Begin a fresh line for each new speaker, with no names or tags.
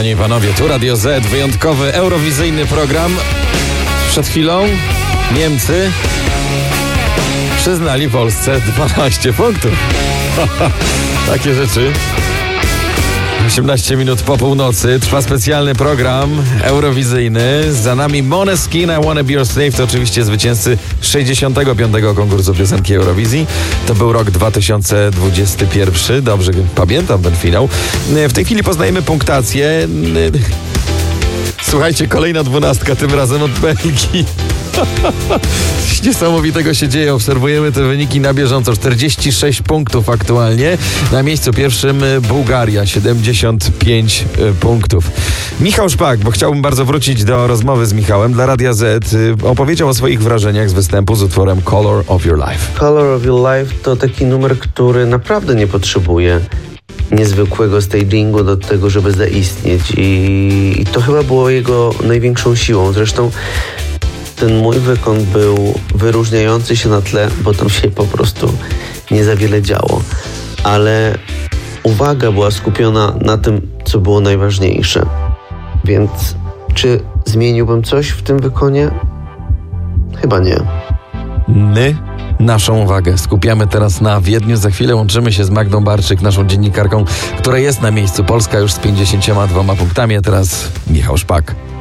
Panie i panowie, tu Radio Z, wyjątkowy eurowizyjny program. Przed chwilą Niemcy przyznali Polsce 12 punktów. Takie rzeczy. 18 minut po północy trwa specjalny program eurowizyjny. Za nami Måneskin, I Wanna Be Your Slave. To oczywiście zwycięzcy 65. konkursu piosenki Eurowizji. To był rok 2021. Dobrze pamiętam ten finał. W tej chwili poznajemy punktację. Słuchajcie, kolejna 12, tym razem od Belgii. Coś niesamowitego się dzieje. Obserwujemy te wyniki na bieżąco. 46 punktów aktualnie. Na miejscu pierwszym Bułgaria, 75 punktów. Michał Szpak, bo chciałbym bardzo wrócić do rozmowy z Michałem dla Radia Z, opowiedział o swoich wrażeniach z występu z utworem Color of Your Life.
Color of Your Life to taki numer, który naprawdę nie potrzebuje niezwykłego stagingu do tego, żeby zaistnieć i to chyba było jego największą siłą. Zresztą ten mój wykon był wyróżniający się na tle, bo tam się po prostu nie za wiele działo. Ale uwaga była skupiona na tym, co było najważniejsze. Więc czy zmieniłbym coś w tym wykonie? Chyba nie.
My naszą uwagę skupiamy teraz na Wiedniu. Za chwilę łączymy się z Magdą Barczyk, naszą dziennikarką, która jest na miejscu. Polska już z 52 punktami, a teraz Michał Szpak.